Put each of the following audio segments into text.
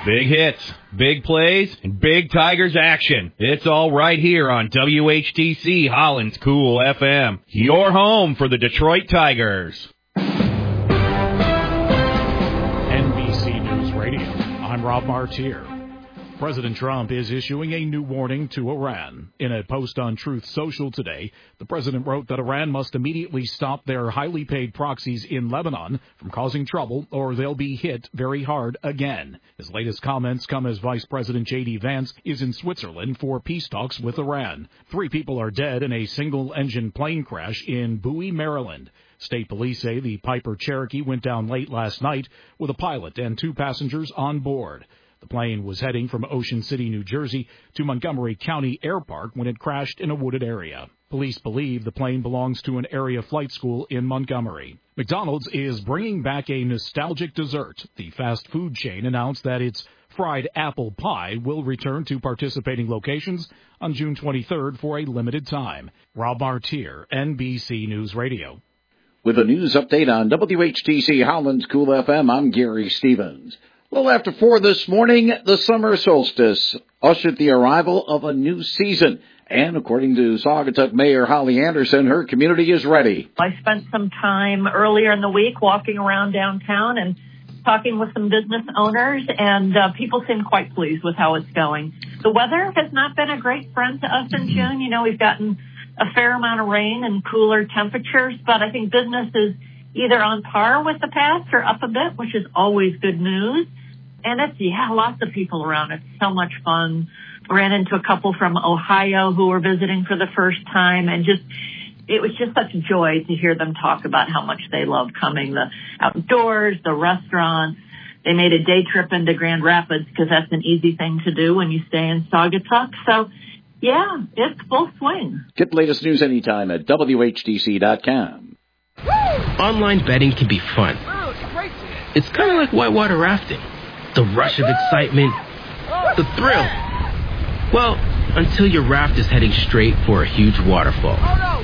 Big hits, big plays, and big Tigers action. It's all right here on WHTC Holland's Cool FM. Your home for the Detroit Tigers. NBC News Radio. I'm Rob Martier. President Trump is issuing a new warning to Iran. In a post on Truth Social today, the president wrote that Iran must immediately stop their highly paid proxies in Lebanon from causing trouble or they'll be hit very hard again. His latest comments come as Vice President J.D. Vance is in Switzerland for peace talks with Iran. 3 people are dead in a single-engine plane crash in Bowie, Maryland. State police say the Piper Cherokee went down late last night with a pilot and 2 passengers on board. The plane was heading from Ocean City, New Jersey, to Montgomery County Air Park when it crashed in a wooded area. Police believe the plane belongs to an area flight school in Montgomery. McDonald's is bringing back a nostalgic dessert. The fast food chain announced that its fried apple pie will return to participating locations on June 23rd for a limited time. Rob Martier, NBC News Radio. With a news update on WHTC Holland's Cool FM, I'm Gary Stevens. A little after 4 this morning, the summer solstice ushered the arrival of a new season. And according to Saugatuck Mayor Holly Anderson, her community is ready. I spent some time earlier in the week walking around downtown and talking with some business owners, and people seem quite pleased with how it's going. The weather has not been a great friend to us in June. You know, we've gotten a fair amount of rain and cooler temperatures, but I think business is either on par with the past or up a bit, which is always good news. And it's, lots of people around. It's so much fun. Ran into a couple from Ohio who were visiting for the first time, and it was just such a joy to hear them talk about how much they love coming. The outdoors, the restaurants. They made a day trip into Grand Rapids because that's an easy thing to do when you stay in Saugatuck. So, yeah, it's full swing. Get the latest news anytime at WHTC.com. Online betting can be fun. It's kind of like whitewater rafting. The rush of excitement, the thrill. Well, until your raft is heading straight for a huge waterfall.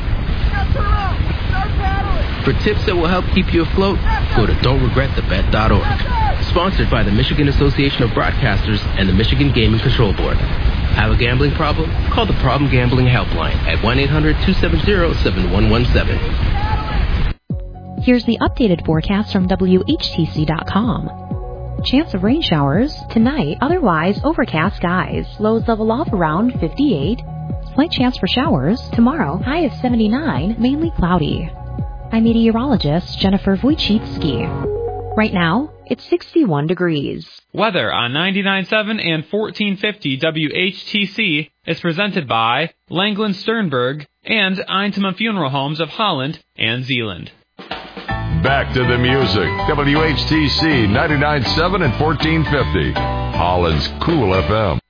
For tips that will help keep you afloat, go to don'tregretthebet.org. Sponsored by the Michigan Association of Broadcasters and the Michigan Gaming Control Board. Have a gambling problem? Call the Problem Gambling Helpline at 1-800-270-7117. Here's the updated forecast from WHTC.com. Chance of rain showers tonight, otherwise overcast skies. Lows level off around 58. Slight chance for showers tomorrow, high of 79, mainly cloudy. I'm meteorologist Jennifer Wojcicki. Right now, it's 61 degrees. Weather on 99.7 and 1450 WHTC is presented by Langland Sternberg and Eintema Funeral Homes of Holland and Zealand. Back to the music. WHTC 99.7 and 1450. Holland's Cool FM.